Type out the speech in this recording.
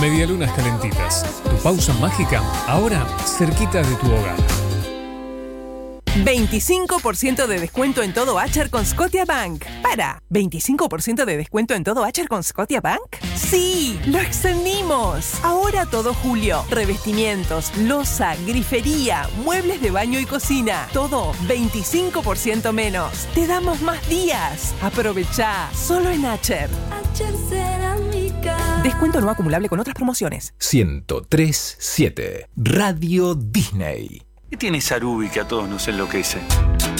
Medialunas calentitas. Tu pausa mágica, ahora cerquita de tu hogar. 25% de descuento en todo Acher con Scotiabank. ¿25% de descuento en todo Acher con Scotiabank? ¡Sí! ¡Lo extendimos! Ahora todo julio. Revestimientos, loza, grifería, muebles de baño y cocina. Todo 25% menos. Te damos más días. Aprovechá. Solo en Acher. Acher Cerámica. Descuento no acumulable con otras promociones. 103.7 Radio Disney. ¿Qué tiene Sarubi que a todos nos enloquece?